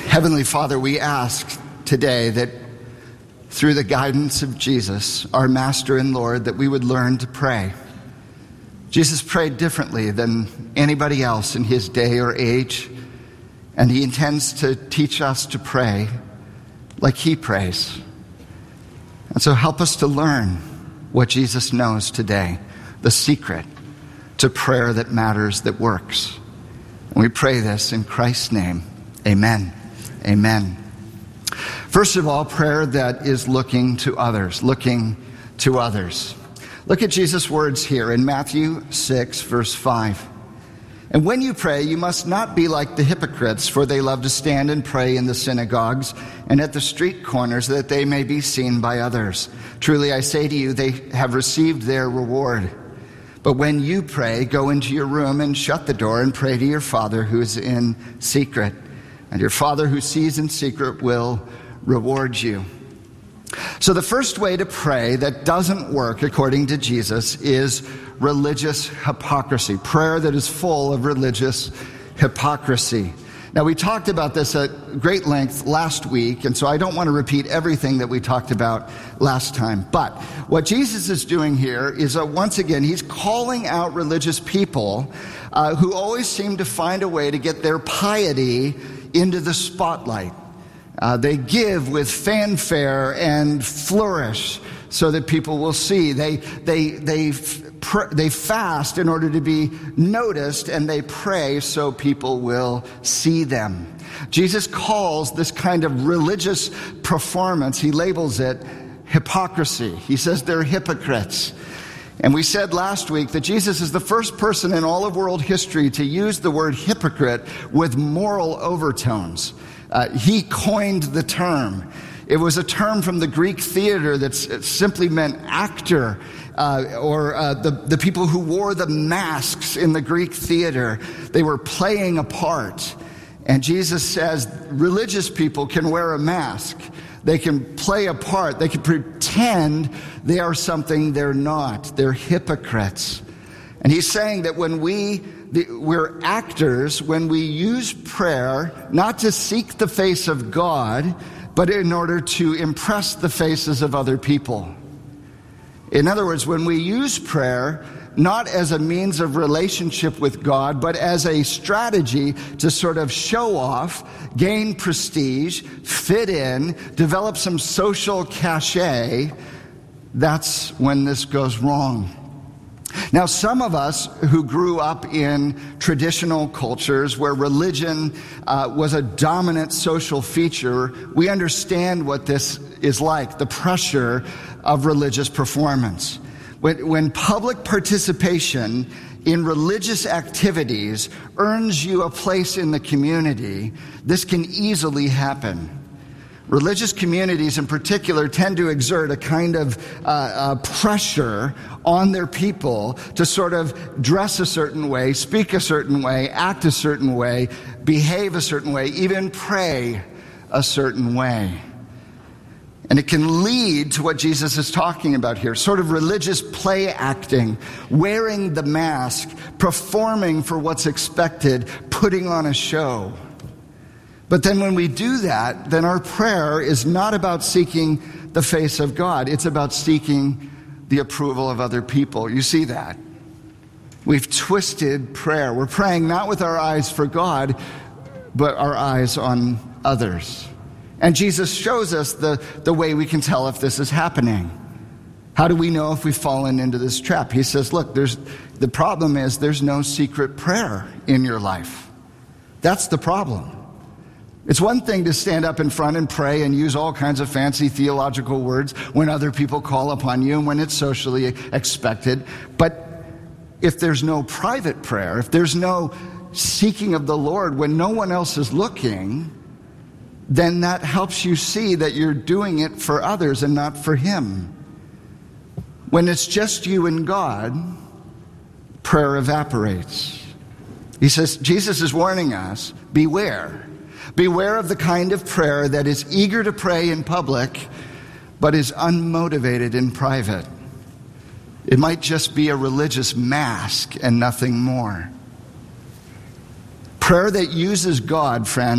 Heavenly Father, we ask today that through the guidance of Jesus, our Master and Lord, that we would learn to pray. Jesus prayed differently than anybody else in his day or age, and he intends to teach us to pray like he prays. And so help us to learn what Jesus knows today, the secret to prayer that matters, that works. And we pray this in Christ's name. Amen. Amen. First of all, prayer that is looking to others, looking to others. Look at Jesus' words here in Matthew 6, verse 5. And when you pray, you must not be like the hypocrites, for they love to stand and pray in the synagogues and at the street corners, that they may be seen by others. Truly, I say to you, they have received their reward. But when you pray, go into your room and shut the door and pray to your Father who is in secret. And your Father who sees in secret will reward you. So the first way to pray that doesn't work, according to Jesus, is religious hypocrisy. Prayer that is full of religious hypocrisy. Now, we talked about this at great length last week, and so I don't want to repeat everything that we talked about last time. But what Jesus is doing here is, once again, he's calling out religious people who always seem to find a way to get their piety into the spotlight. They give with fanfare and flourish so that people will see. They fast in order to be noticed, and they pray so people will see them. Jesus calls this kind of religious performance, he labels it hypocrisy. He says they're hypocrites. And we said last week that Jesus is the first person in all of world history to use the word hypocrite with moral overtones. He coined the term. It was a term from the Greek theater that simply meant actor, or the people who wore the masks in the Greek theater. They were playing a part. And Jesus says religious people can wear a mask. They can play a part. They can pretend they are something they're not. They're hypocrites. And he's saying that when we're actors, when we use prayer not to seek the face of God, but in order to impress the faces of other people. In other words, when we use prayer not as a means of relationship with God, but as a strategy to sort of show off, gain prestige, fit in, develop some social cachet, that's when this goes wrong. Now, some of us who grew up in traditional cultures where religion was a dominant social feature, we understand what this is like, the pressure of religious performance. When public participation in religious activities earns you a place in the community, this can easily happen. Religious communities in particular tend to exert a kind of pressure on their people to sort of dress a certain way, speak a certain way, act a certain way, behave a certain way, even pray a certain way. And it can lead to what Jesus is talking about here, sort of religious play acting, wearing the mask, performing for what's expected, putting on a show. But then when we do that, then our prayer is not about seeking the face of God. It's about seeking the approval of other people. You see that? We've twisted prayer. We're praying not with our eyes for God, but our eyes on others. And Jesus shows us the way we can tell if this is happening. How do we know if we've fallen into this trap? He says, look, the problem is there's no secret prayer in your life. That's the problem. It's one thing to stand up in front and pray and use all kinds of fancy theological words when other people call upon you and when it's socially expected. But if there's no private prayer, if there's no seeking of the Lord when no one else is looking, then that helps you see that you're doing it for others and not for Him. When it's just you and God, prayer evaporates. He says, Jesus is warning us, beware. Beware of the kind of prayer that is eager to pray in public, but is unmotivated in private. It might just be a religious mask and nothing more. Prayer that uses God, friends,